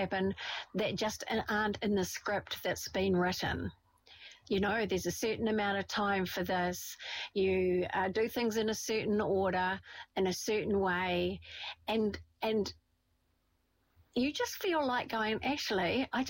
happen that just aren't in the script that's been written. You know, there's a certain amount of time for this. You do things in a certain order, in a certain way, and you just feel like going, actually, I